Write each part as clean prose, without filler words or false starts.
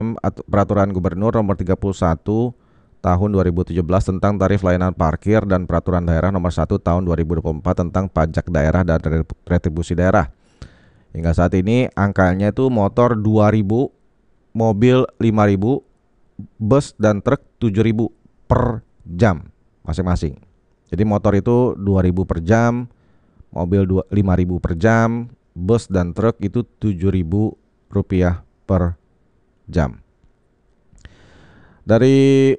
Peraturan Gubernur Nomor 31 Tahun 2017 tentang tarif layanan parkir dan Peraturan Daerah Nomor 1 Tahun 2024 tentang pajak daerah dan retribusi daerah. Hingga saat ini angkanya itu motor 2.000, mobil 5.000, bus dan truk 7.000 per jam masing-masing. Jadi motor itu 2.000 per jam, mobil 5.000 per jam, bus dan truk itu 7.000 rupiah per jam. Dari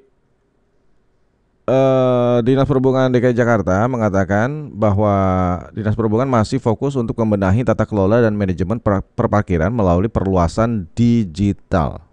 Dinas Perhubungan DKI Jakarta mengatakan bahwa Dinas Perhubungan masih fokus untuk membenahi tata kelola dan manajemen perparkiran melalui perluasan digital.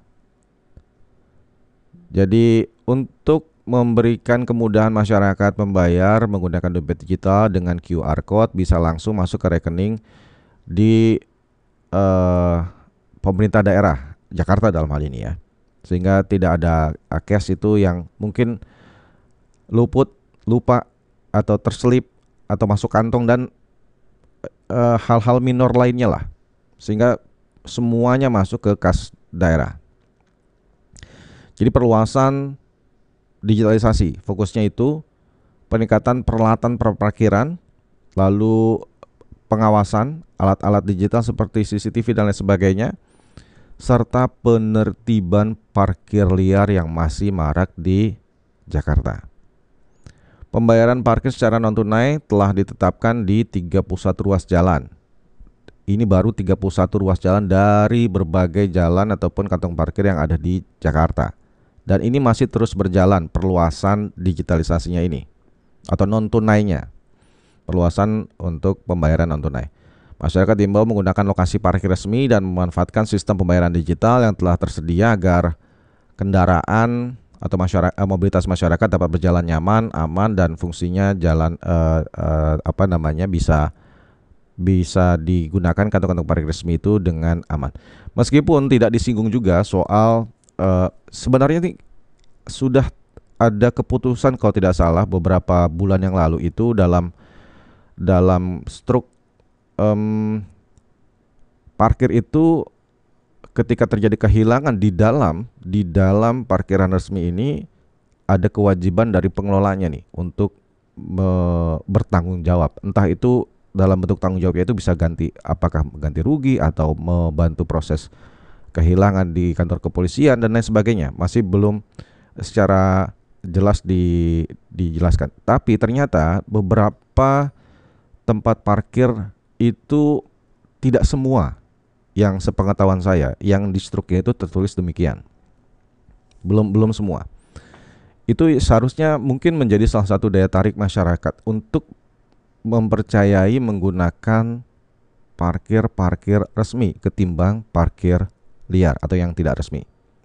Jadi untuk memberikan kemudahan masyarakat membayar menggunakan dompet digital dengan QR Code bisa langsung masuk ke rekening di pemerintah daerah Jakarta dalam hal ini ya. Sehingga tidak ada cash itu yang mungkin luput, lupa atau terselip atau masuk kantong dan hal-hal minor lainnya lah. Sehingga semuanya masuk ke kas daerah. Jadi perluasan digitalisasi, fokusnya itu peningkatan peralatan perparkiran, lalu pengawasan alat-alat digital seperti CCTV dan lain sebagainya, serta penertiban parkir liar yang masih marak di Jakarta. Pembayaran parkir secara non-tunai telah ditetapkan di 31 ruas jalan. Ini baru 31 ruas jalan dari berbagai jalan ataupun kantong parkir yang ada di Jakarta. Dan ini masih terus berjalan perluasan digitalisasinya ini atau non-tunainya. Perluasan untuk pembayaran non-tunai. Masyarakat diimbau menggunakan lokasi parkir resmi dan memanfaatkan sistem pembayaran digital yang telah tersedia agar kendaraan atau mobilitas masyarakat dapat berjalan nyaman, aman dan fungsinya jalan bisa digunakan kantong-kantong parkir resmi itu dengan aman. Meskipun tidak disinggung juga soal sebenarnya ini sudah ada keputusan kalau tidak salah beberapa bulan yang lalu itu dalam struk parkir itu ketika terjadi kehilangan di dalam parkiran resmi ini ada kewajiban dari pengelolanya nih untuk bertanggung jawab. Entah itu dalam bentuk tanggung jawabnya itu bisa apakah ganti rugi atau membantu proses kehilangan di kantor kepolisian dan lain sebagainya. Masih belum secara jelas dijelaskan. Tapi ternyata beberapa tempat parkir itu tidak semua yang sepengetahuan saya yang di struknya itu tertulis demikian. Belum semua. Itu seharusnya mungkin menjadi salah satu daya tarik masyarakat untuk mempercayai menggunakan parkir resmi ketimbang parkir liar atau yang tidak resmi.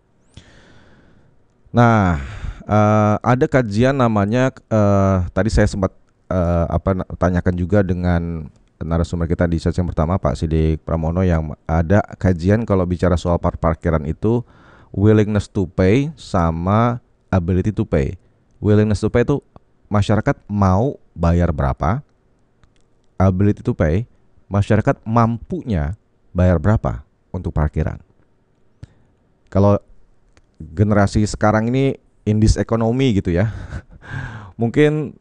Nah, ada kajian namanya tadi saya sempat tanyakan juga dengan narasumber kita di sesi yang pertama Pak Sidik Pramono yang ada kajian kalau bicara soal parkiran itu willingness to pay sama ability to pay. Willingness to pay itu masyarakat mau bayar berapa, ability to pay masyarakat mampunya bayar berapa untuk parkiran. Kalau generasi sekarang ini in this economy gitu ya mungkin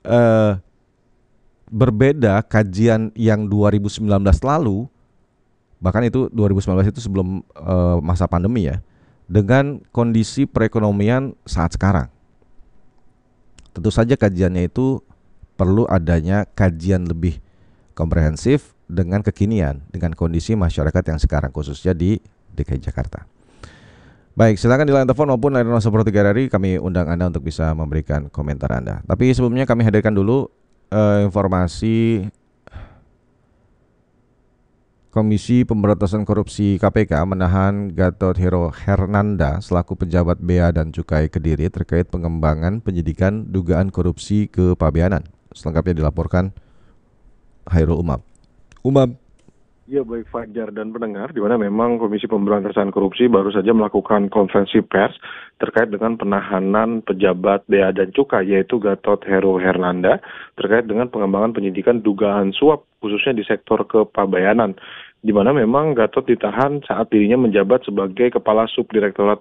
berbeda kajian yang 2019 lalu, bahkan itu 2019 itu sebelum masa pandemi ya, dengan kondisi perekonomian saat sekarang. Tentu saja kajiannya itu perlu adanya kajian lebih komprehensif dengan kekinian, dengan kondisi masyarakat yang sekarang khususnya di DKI Jakarta. Baik, silakan di line telepon maupun line 01 RRI kami undang Anda untuk bisa memberikan komentar Anda. Tapi sebelumnya kami hadirkan dulu informasi Komisi Pemberantasan Korupsi KPK menahan Gatot Hernanda selaku pejabat Bea dan Cukai Kediri terkait pengembangan penyidikan dugaan korupsi kepabeanan. Selengkapnya dilaporkan Hairul Umam. Ya, baik Fajar dan pendengar, di mana memang Komisi Pemberantasan Korupsi baru saja melakukan konferensi pers terkait dengan penahanan pejabat Bea dan Cukai yaitu Gatot Heru Hernanda terkait dengan pengembangan penyidikan dugaan suap khususnya di sektor kepabeanan. di mana memang Gatot ditahan saat dirinya menjabat sebagai Kepala Subdirektorat